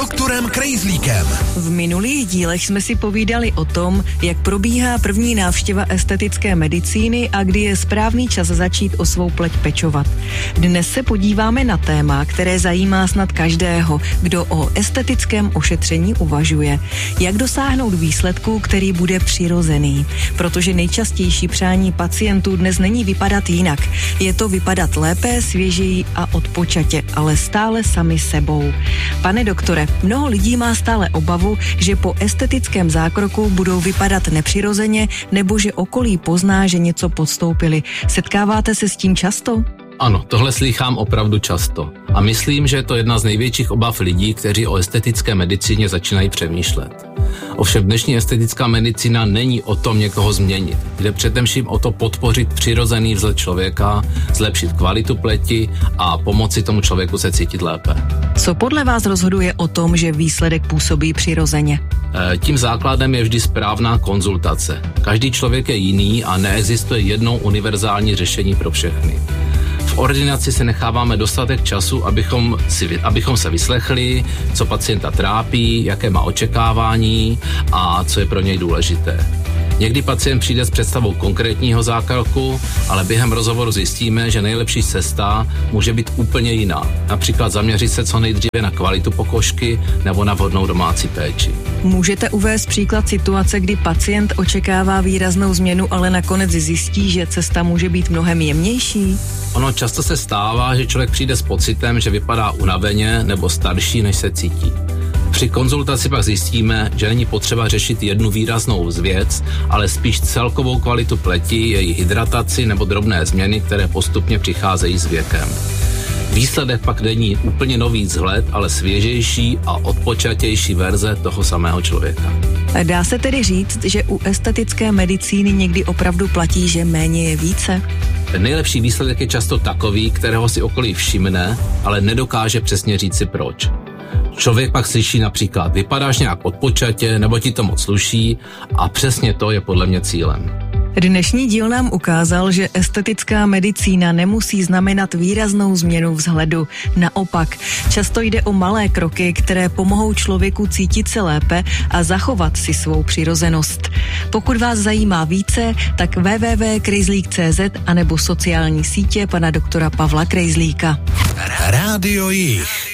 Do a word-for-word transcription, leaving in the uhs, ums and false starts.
doktorem Krejzlíkem. V minulých dílech jsme si povídali o tom, jak probíhá první návštěva estetické medicíny a kdy je správný čas začít o svou pleť pečovat. Dnes se podíváme na téma, které zajímá snad každého, kdo o estetickém ošetření uvažuje. Jak dosáhnout výsledku, který bude přirozený. Protože nejčastější přání pacientů dnes není vypadat jinak. Je to vypadat lépe, svěžeji a odpočatě, ale stále sami sebou. Pane doktore, mnoho lidí má stále obavu, že po estetickém zákroku budou vypadat nepřirozeně nebo že okolí pozná, že něco podstoupili. Setkáváte se s tím často? Ano, tohle slýchám opravdu často. A myslím, že je to jedna z největších obav lidí, kteří o estetické medicíně začínají přemýšlet. Ovšem dnešní estetická medicína není o tom někoho změnit. Jde především o to podpořit přirozený vzhled člověka, zlepšit kvalitu pleti a pomoci tomu člověku se cítit lépe. Co podle vás rozhoduje o tom, že výsledek působí přirozeně? Tím základem je vždy správná konzultace. Každý člověk je jiný a neexistuje jedno univerzální řešení pro všechny. V ordinaci se necháváme dostatek času, abychom, si, abychom se vyslechli, co pacienta trápí, jaké má očekávání a co je pro něj důležité. Někdy pacient přijde s představou konkrétního zákroku, ale během rozhovoru zjistíme, že nejlepší cesta může být úplně jiná. Například zaměřit se co nejdříve na kvalitu pokožky nebo na vhodnou domácí péči. Můžete uvést příklad situace, kdy pacient očekává výraznou změnu, ale nakonec zjistí, že cesta může být mnohem jemnější? Ono často se stává, že člověk přijde s pocitem, že vypadá unaveně nebo starší, než se cítí. Při konzultaci pak zjistíme, že není potřeba řešit jednu výraznou věc, ale spíš celkovou kvalitu pleti, její hydrataci nebo drobné změny, které postupně přicházejí s věkem. Výsledek pak není úplně nový vzhled, ale svěžejší a odpočatější verze toho samého člověka. Dá se tedy říct, že u estetické medicíny někdy opravdu platí, že méně je více? Ten nejlepší výsledek je často takový, kterého si okolí všimne, ale nedokáže přesně říci proč. Člověk pak slyší například, vypadáš nějak odpočatě, nebo ti to moc sluší a přesně to je podle mě cílem. Dnešní díl nám ukázal, že estetická medicína nemusí znamenat výraznou změnu vzhledu. Naopak, často jde o malé kroky, které pomohou člověku cítit se lépe a zachovat si svou přirozenost. Pokud vás zajímá více, tak w w w tečka krejzlík tečka c z anebo sociální sítě pana doktora Pavla Krejzlíka. Rádio Jich.